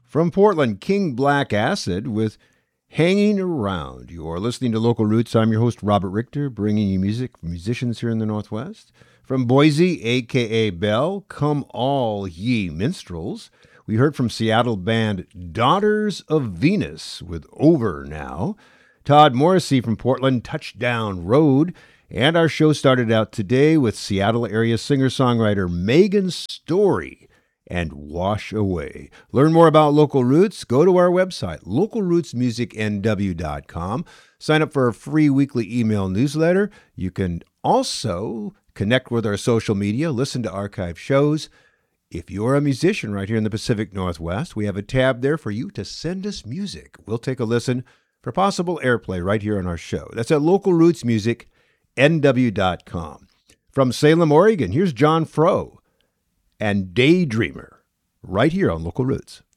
From Portland, King Black Acid with Hanging Around. You're listening to Local Roots. I'm your host, Robert Richter, bringing you music from musicians here in the Northwest. From Boise, a.k.a. Bell, Come All Ye Minstrels. We heard from Seattle band Daughters of Venus with Over Now. Todd Morrissey from Portland, Touchdown Road. And our show started out today with Seattle area singer-songwriter Megan Story and Wash Away. Learn more about Local Roots. Go to our website, localrootsmusicnw.com. Sign up for a free weekly email newsletter. You can also connect with our social media, listen to archive shows. If you're a musician right here in the Pacific Northwest, we have a tab there for you to send us music. We'll take a listen for possible airplay right here on our show. That's at localrootsmusicnw.com. From Salem, Oregon, here's John Froh and Daydreamer, right here on Local Roots.